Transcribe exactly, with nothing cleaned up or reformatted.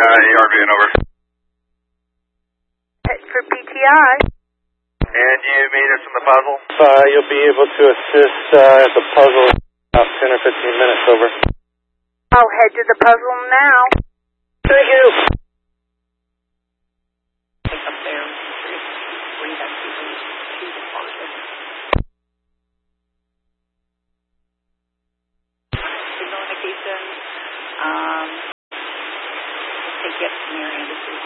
A R V and over. For P T I. And you meet us in the puzzle? Uh, you'll be able to assist uh, at the puzzle about ten or fifteen minutes over. I'll head to the puzzle now. Thank you. Up there, where you got two deposits. Signal indication. Um, take it to Marion.